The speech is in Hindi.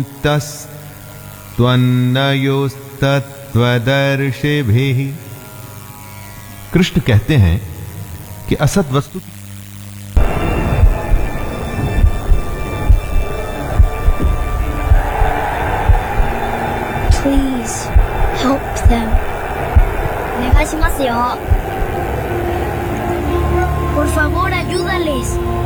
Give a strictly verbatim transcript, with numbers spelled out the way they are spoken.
त्वन्नयोस्तत्त्वदर्शिभिः। कृष्ण कहते हैं कि असत वस्तु Please help them. お願いしますよ。Por favor, ayúdales.